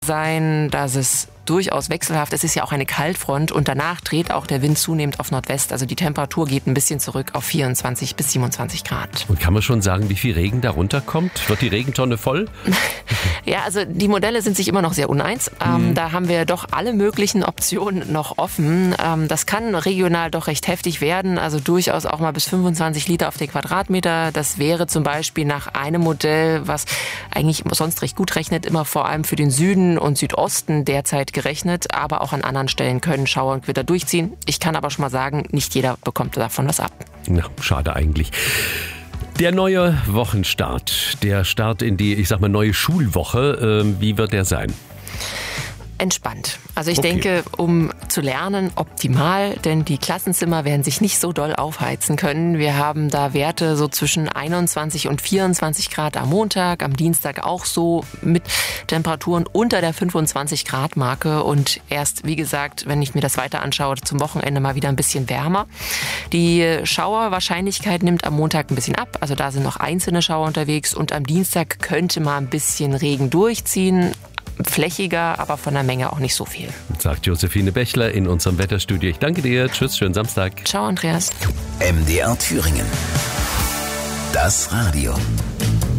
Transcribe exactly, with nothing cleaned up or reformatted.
sein, dass es durchaus wechselhaft. Es ist ja auch eine Kaltfront und danach dreht auch der Wind zunehmend auf Nordwest. Also die Temperatur geht ein bisschen zurück auf vierundzwanzig bis siebenundzwanzig Grad. Und kann man schon sagen, wie viel Regen darunter kommt? Wird die Regentonne voll? Ja, also die Modelle sind sich immer noch sehr uneins. Ähm, mhm. Da haben wir doch alle möglichen Optionen noch offen. Ähm, das kann regional doch recht heftig werden. Also durchaus auch mal bis fünfundzwanzig Liter auf den Quadratmeter. Das wäre zum Beispiel nach einem Modell, was eigentlich sonst recht gut rechnet, immer vor allem für den Süden und Südosten derzeit gerechnet, aber auch an anderen Stellen können Schauer und Gewitter durchziehen. Ich kann aber schon mal sagen, nicht jeder bekommt davon was ab. Ja, schade eigentlich. Der neue Wochenstart, der Start in die, ich sag mal, neue Schulwoche, äh, wie wird der sein? Entspannt. Also ich Okay. denke, um zu lernen, optimal, denn die Klassenzimmer werden sich nicht so doll aufheizen können. Wir haben da Werte so zwischen einundzwanzig und vierundzwanzig Grad am Montag, am Dienstag auch so mit Temperaturen unter der fünfundzwanzig Grad Marke und erst, wie gesagt, wenn ich mir das weiter anschaue, zum Wochenende mal wieder ein bisschen wärmer. Die Schauerwahrscheinlichkeit nimmt am Montag ein bisschen ab, also da sind noch einzelne Schauer unterwegs und am Dienstag könnte mal ein bisschen Regen durchziehen. Flächiger, aber von der Menge auch nicht so viel. Sagt Josephine Bechler in unserem Wetterstudio. Ich danke dir. Tschüss, schönen Samstag. Ciao, Andreas. M D R Thüringen. Das Radio.